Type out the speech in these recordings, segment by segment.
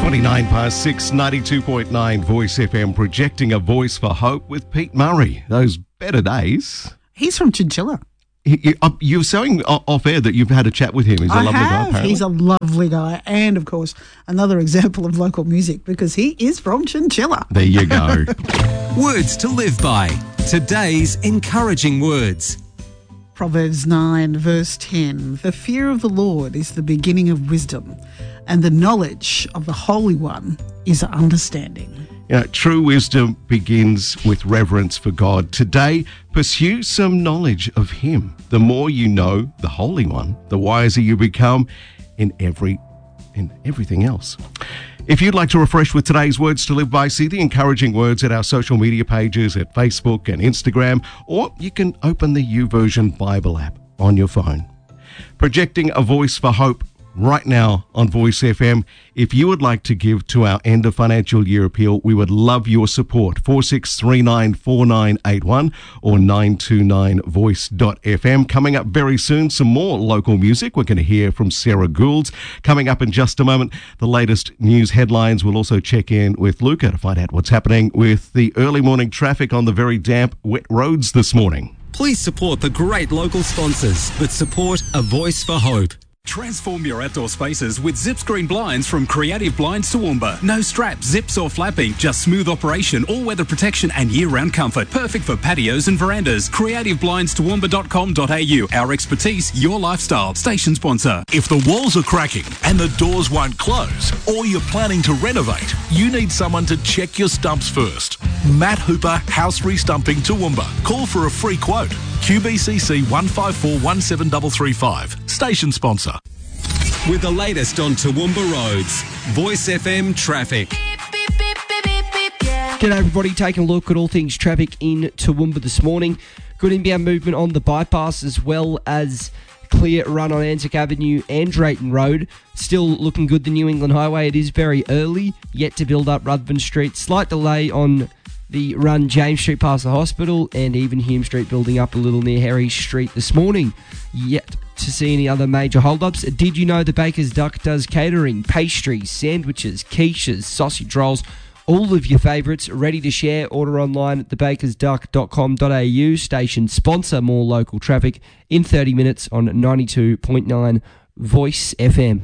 6, 92.9 Voice FM, projecting a voice for hope with Pete Murray. Those better days. He's from Chinchilla. You were saying off air that you've had a chat with him. He's a lovely guy, apparently. He's a lovely guy. And, of course, another example of local music because he is from Chinchilla. There you go. Words to live by. Today's encouraging words. Proverbs 9, verse 10. The fear of the Lord is the beginning of wisdom, and the knowledge of the Holy One is understanding. You know, true wisdom begins with reverence for God. Today, pursue some knowledge of Him. The more you know the Holy One, the wiser you become in everything else. If you'd like to refresh with today's words to live by, see the encouraging words at our social media pages at Facebook and Instagram, or you can open the YouVersion Bible app on your phone. Projecting a voice for hope right now on Voice FM. If you would like to give to our end of financial year appeal, we would love your support. 46394981 or 929voice.fm. Coming up very soon, some more local music. We're going to hear from Sarah Goulds. Coming up in just a moment, the latest news headlines. We'll also check in with Luca to find out what's happening with the early morning traffic on the very damp, wet roads this morning. Please support the great local sponsors that support A Voice for Hope. Transform your outdoor spaces with Zip Screen Blinds from Creative Blinds Toowoomba. No straps, zips or flapping, just smooth operation, all-weather protection and year-round comfort. Perfect for patios and verandas. CreativeBlindsToowoomba.com.au. Our expertise, your lifestyle. Station sponsor. If the walls are cracking and the doors won't close, or you're planning to renovate, you need someone to check your stumps first. Matt Hooper, House Restumping Toowoomba. Call for a free quote. QBCC 154 Station sponsor. With the latest on Toowoomba roads, Voice FM traffic. G'day everybody, taking a look at all things traffic in Toowoomba this morning. Good inbound movement on the bypass as well as clear run on Anzac Avenue and Drayton Road. Still looking good, the New England Highway. It is very early, yet to build up Ruthven Street. Slight delay on the run James Street past the hospital, and even Hume Street building up a little near Harry Street this morning. Yet to see any other major holdups. Did you know the Baker's Duck does catering, pastries, sandwiches, quiches, sausage rolls, all of your favourites ready to share? Order online at thebakersduck.com.au. Station sponsor, more local traffic in 30 minutes on 92.9 Voice FM.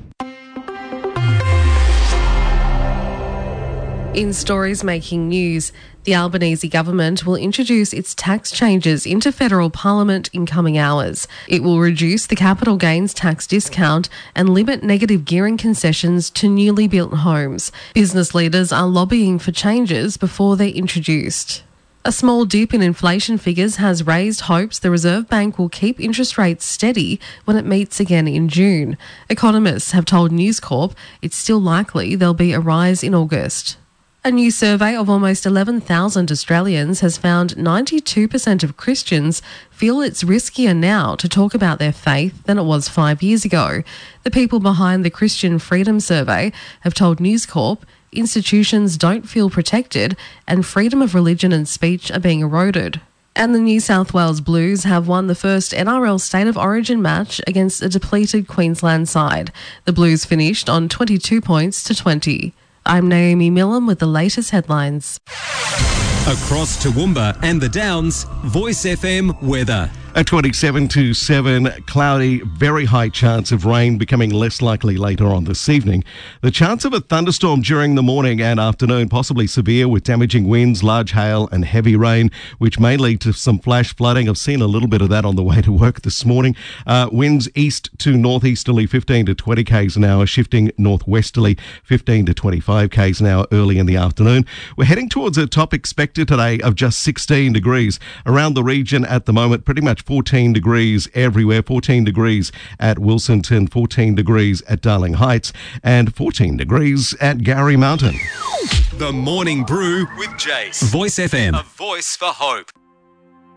In stories making news, the Albanese government will introduce its tax changes into federal parliament in coming hours. It will reduce the capital gains tax discount and limit negative gearing concessions to newly built homes. Business leaders are lobbying for changes before they're introduced. A small dip in inflation figures has raised hopes the Reserve Bank will keep interest rates steady when it meets again in June. Economists have told News Corp it's still likely there'll be a rise in August. A new survey of almost 11,000 Australians has found 92% of Christians feel it's riskier now to talk about their faith than it was 5 years ago. The people behind the Christian Freedom Survey have told News Corp institutions don't feel protected and freedom of religion and speech are being eroded. And the New South Wales Blues have won the first NRL State of Origin match against a depleted Queensland side. The Blues finished on 22 points to 20. I'm Naomi Millam with the latest headlines. Across Toowoomba and the Downs, Voice FM weather. At 27 to 7, cloudy, very high chance of rain, becoming less likely later on this evening. The chance of a thunderstorm during the morning and afternoon, possibly severe with damaging winds, large hail and heavy rain, which may lead to some flash flooding. I've seen a little bit of that on the way to work this morning. Winds east to northeasterly 15 to 20 k's an hour, shifting northwesterly 15 to 25 k's an hour early in the afternoon. We're heading towards a top expected today of just 16 degrees. Around the region at the moment, pretty much 14 degrees everywhere, 14 degrees at Wilsonton, 14 degrees at Darling Heights, and 14 degrees at Gary Mountain. The Morning Brew with Jace. Voice FM. A voice for hope.